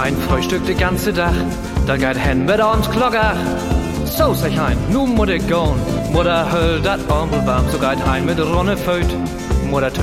ein Frühstück de ganze Tag, da geht hen mit uns Glocker. So sag ich ein, nu muss ich gehen, Mutter höll dat Armbel warm, so geht hein mit Ronne Föt, Mutter